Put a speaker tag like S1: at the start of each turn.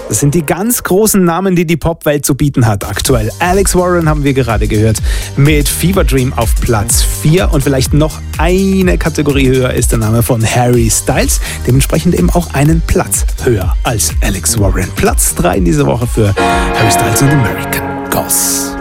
S1: Das sind die ganz großen Namen, die die Popwelt zu bieten hat aktuell. Alex Warren haben wir gerade gehört mit Fever Dream auf Platz 4 und vielleicht noch eine Kategorie höher ist der Name von Harry Styles. Dementsprechend eben auch einen Platz höher als Alex Warren. Platz 3 in dieser Woche für Harry Styles und American Gods.